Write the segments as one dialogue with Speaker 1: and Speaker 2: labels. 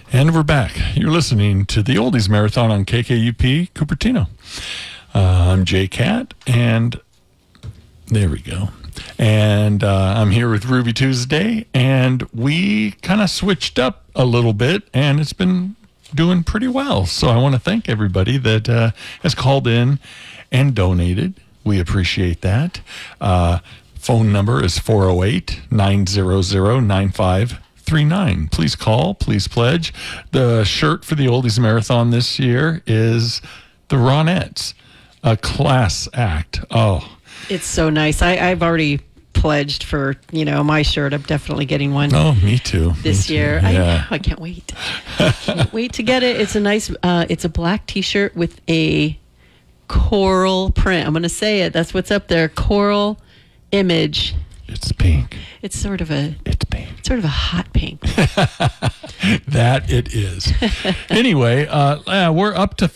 Speaker 1: And we're back. You're listening to the Oldies Marathon on KKUP Cupertino. I'm Jay Cat, and there we go. And I'm here with Ruby Tuesday, and we kind of switched up a little bit, and it's been doing pretty well. So I want to thank everybody that has called in and donated. We appreciate that. Phone number is 408-900-9539. Please call, please pledge. The shirt for the Oldies Marathon this year is the Ronettes, a class act. Oh,
Speaker 2: it's so nice. I've already pledged for, my shirt. I'm definitely getting one.
Speaker 1: Oh, me too.
Speaker 2: This year.
Speaker 1: Yeah.
Speaker 2: I can't wait. Can't wait to get it. It's a nice, it's a black t-shirt with a coral print. I'm going to say it. That's what's up there. Coral image.
Speaker 1: It's pink.
Speaker 2: It's sort of a hot pink.
Speaker 1: That it is. Anyway, we're up to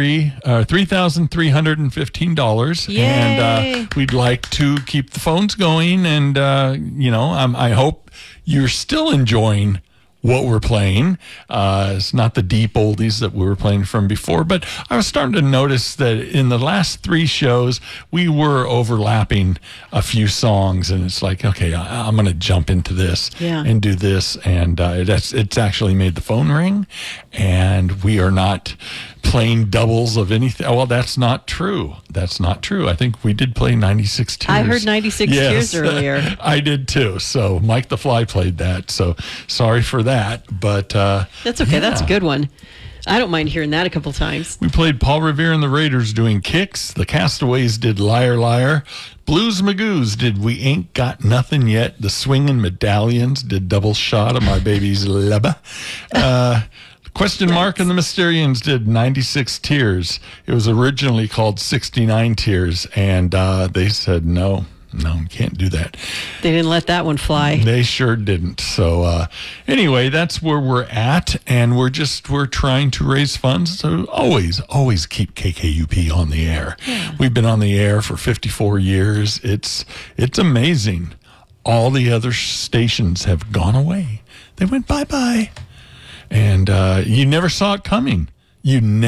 Speaker 1: $3,315.
Speaker 2: Yay.
Speaker 1: And we'd like to keep the phones going. And, I hope you're still enjoying what we're playing. It's not the deep oldies that we were playing from before, but I was starting to notice that in the last three shows, we were overlapping a few songs, and it's like, okay, I'm going to jump into this and do this, and it's actually made the phone ring, and we are not playing doubles of anything. Well, that's not true. I think we did play 96 Tears.
Speaker 2: I heard 96 Tears earlier.
Speaker 1: I did too. So Mike the Fly played that. So sorry for that. But
Speaker 2: that's okay. Yeah. That's a good one. I don't mind hearing that a couple times.
Speaker 1: We played Paul Revere and the Raiders doing Kicks. The Castaways did Liar Liar. Blues Magoos did We Ain't Got Nothing Yet. The Swingin' Medallions did Double Shot of My Baby's Leba. Question Mark and the Mysterians did 96 Tears. It was originally called 69 Tears, and they said, no, you can't do that.
Speaker 2: They didn't let that one fly.
Speaker 1: They sure didn't. So anyway, that's where we're at, and we're trying to raise funds. So always keep KKUP on the air. Yeah. We've been on the air for 54 years. It's amazing. All the other stations have gone away. They went bye-bye. And you never saw it coming. And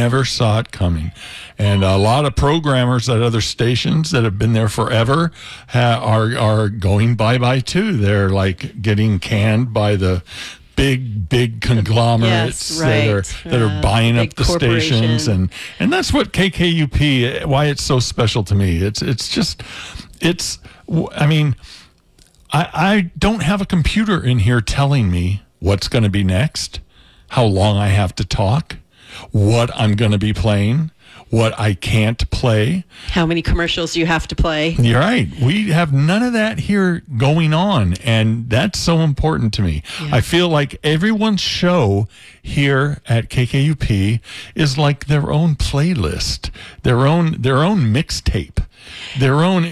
Speaker 1: a lot of programmers at other stations that have been there forever are going bye-bye too. They're like getting canned by the big conglomerates that are buying up the stations. And that's what KKUP, why it's so special to me. I don't have a computer in here telling me what's going to be next, how long I have to talk, what I'm going to be playing, what I can't play.
Speaker 2: How many commercials you have to play.
Speaker 1: You're right. We have none of that here going on, and that's so important to me. Yeah. I feel like everyone's show here at KKUP is like their own playlist, their own mixtape, their own.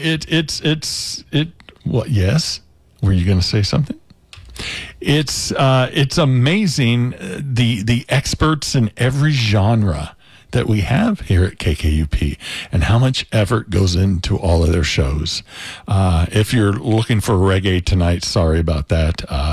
Speaker 1: What? Yes. Were you going to say something? It's amazing the experts in every genre that we have here at KKUP and how much effort goes into all of their shows. If you're looking for reggae tonight, sorry about that.